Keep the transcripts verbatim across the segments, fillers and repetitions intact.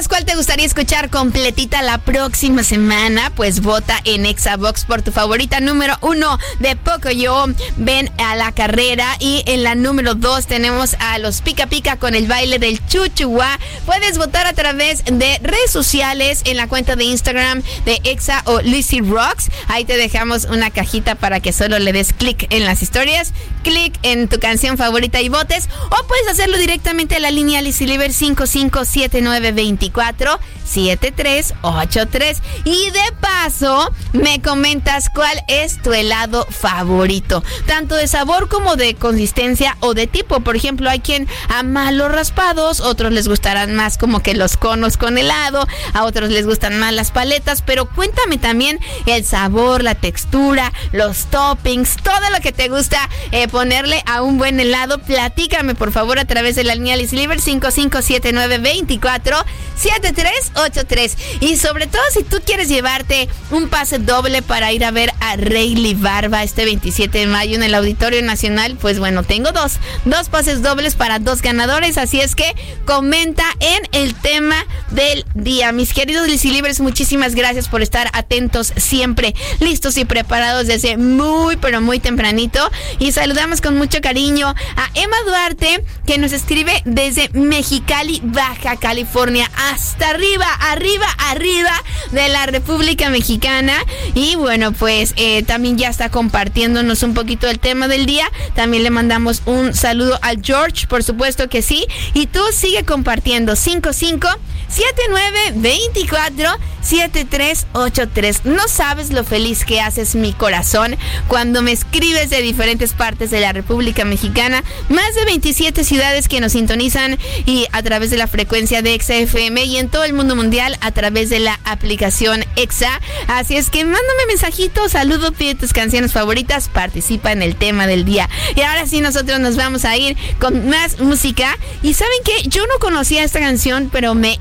¿Sabes cuál te gustaría escuchar completita la próxima semana? Pues vota en Exavox por tu favorita número uno de Pocoyo. Ven a la carrera. Y en la número dos tenemos a los Pica Pica con el baile del Chuchuá. Puedes votar a través de redes sociales en la cuenta de Instagram de Exa o Lizzy Rocks. Ahí te dejamos una cajita para que solo le des clic en las historias, clic en tu canción favorita y votes. O puedes hacerlo directamente a la línea Lizzy Liver cinco cinco siete nueve dos cuatro siete tres ocho tres. Y de paso me comentas cuál es tu helado favorito, tanto de sabor como de consistencia o de tipo. Por ejemplo, hay quien ama los raspados, otros les gustarán más como que los conos con helado, a otros les gustan más las paletas. Pero cuéntame también el sabor, la textura, los toppings, todo lo que te gusta eh, ponerle a un buen helado. Platícame por favor a través de la línea Lizzy Liver cinco cinco siete nueve dos cuatro siete tres ocho tres. Y sobre todo si tú quieres llevarte un pase doble para ir a ver a Rayleigh Barba este veintisiete de mayo en el Auditorio Nacional, pues bueno, tengo dos, dos pases dobles para dos ganadores, así es que comenta en el tema del día. Mis queridos Lizzy Livers, muchísimas gracias por estar atentos siempre, listos y preparados desde muy pero muy tempranito. Y saludamos con mucho cariño a Emma Duarte, que nos escribe desde Mexicali, Baja California, hasta arriba, arriba, arriba de la República Mexicana. Y bueno, pues eh, también ya está compartiéndonos un poquito el tema del día. También le mandamos un saludo al George, por supuesto que sí. Y tú sigue compartiendo cinco cinco siete nueve dos cuatro siete tres ocho tres. No sabes lo feliz que haces mi corazón cuando me escribes de diferentes partes de la República Mexicana. Más de veintisiete ciudades que nos sintonizan y a través de la frecuencia de Exa F M, y en todo el mundo mundial a través de la aplicación Exa. Así es que mándame mensajito, saludo, pide tus canciones favoritas, participa en el tema del día. Y ahora sí, nosotros nos vamos a ir con más música. Y ¿saben qué? Yo no conocía esta canción, pero me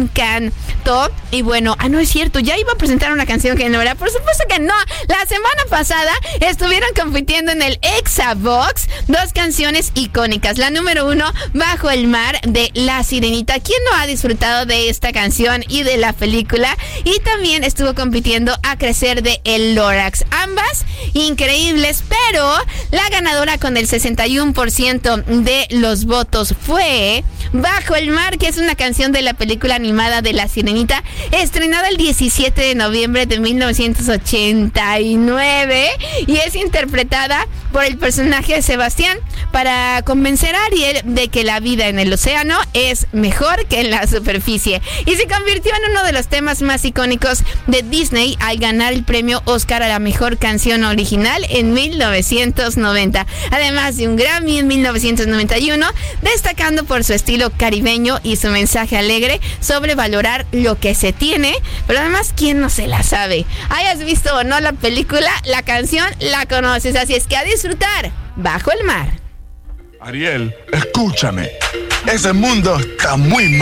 encantó. Y bueno, ah, no es cierto, ya iba a presentar una canción que no era, por supuesto que no. La semana pasada estuvieron compitiendo en el Exavox dos canciones icónicas. La número uno, Bajo el Mar, de La Sirenita. ¿Quién no ha disfrutado de esta canción y de la película? Y también estuvo compitiendo A Crecer, de El Lorax. Ambas increíbles, pero la ganadora con el sesenta y uno por ciento de los votos fue Bajo el Mar, que es una canción de la película animada de La Sirenita, estrenada el diecisiete de noviembre de mil novecientos ochenta y nueve, y es interpretada por el personaje de Sebastián para convencer a Ariel de que la vida en el océano es mejor que en la superficie, y se convirtió en uno de los temas más icónicos de Disney al ganar el premio Oscar a la mejor canción original en mil novecientos noventa, además de un Grammy en mil novecientos noventa y uno, destacando por su estilo caribeño y su mensaje alegre sobre valorar lo que se tiene. Pero además, ¿quién no se la sabe? Hayas visto o no la película, la canción la conoces, así es que a disfrutar Bajo el Mar. Ariel, escúchame, ese mundo está muy mal.